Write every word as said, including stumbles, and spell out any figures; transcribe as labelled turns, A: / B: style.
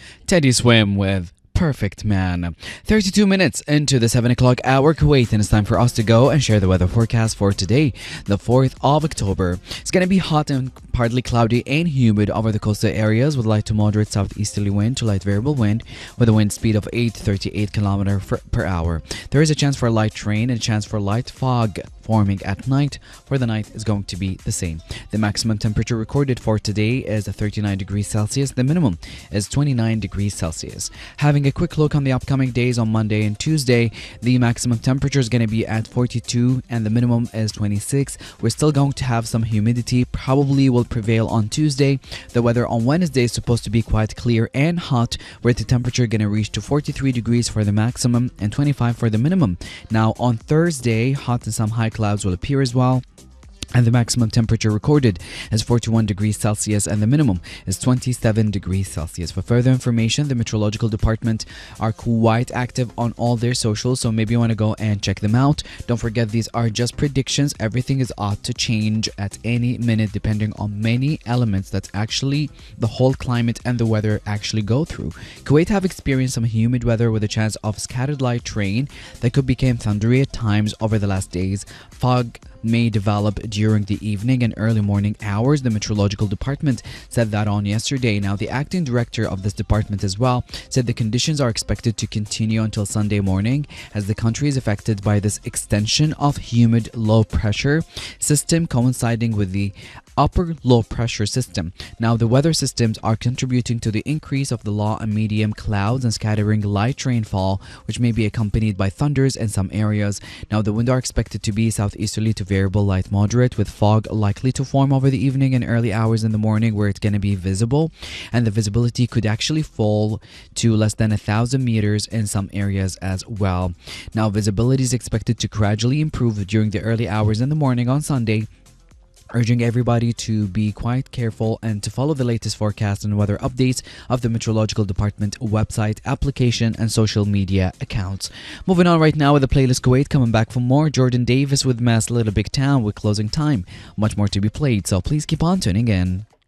A: Teddy Swim with Perfect Man. thirty-two minutes into the seven o'clock hour Kuwait, and it's time for us to go and share the weather forecast for today, the fourth of October. It's going to be hot and partly cloudy and humid over the coastal areas with light to moderate southeasterly wind to light variable wind with a wind speed of eight to thirty-eight kilometers per hour. There is a chance for light rain and a chance for light fog forming at night. For the night is going to be the same. The maximum temperature recorded for today is thirty-nine degrees Celsius. The minimum is twenty-nine degrees Celsius. Having a quick look on the upcoming days on Monday and Tuesday, the maximum temperature is going to be at forty-two and the minimum is twenty-six. We're still going to have some humidity, probably will prevail on Tuesday. The weather on Wednesday is supposed to be quite clear and hot, where the temperature going to reach to forty-three degrees for the maximum and twenty-five for the minimum. Now on Thursday, hot and some high clouds will appear as well, and the maximum temperature recorded is forty-one degrees Celsius and the minimum is twenty-seven degrees Celsius. For further information, the meteorological department are quite active on all their socials, so maybe you want to go and check them out. Don't forget, these are just predictions. Everything is ought to change at any minute depending on many elements that actually the whole climate and the weather actually go through. Kuwait have experienced some humid weather with a chance of scattered light rain that could become thundery at times over the last days. Fog may develop during the evening and early morning hours. The meteorological department said that on yesterday. Now, the acting director of this department as well said the conditions are expected to continue until Sunday morning as the country is affected by this extension of humid low pressure system coinciding with the upper low pressure system. Now, the weather systems are contributing to the increase of the low and medium clouds and scattering light rainfall, which may be accompanied by thunders in some areas. Now, the winds are expected to be southeasterly to variable light moderate, with fog likely to form over the evening and early hours in the morning where it's going to be visible, and the visibility could actually fall to less than a thousand meters in some areas as well. Now, visibility is expected to gradually improve during the early hours in the morning on Sunday, urging everybody to be quite careful and to follow the latest forecast and weather updates of the Meteorological Department website, application, and social media accounts. Moving on right now with the playlist Kuwait. Coming back for more, Jordan Davis with Mass Little Big Town with Closing Time. Much more to be played, so please keep on tuning in.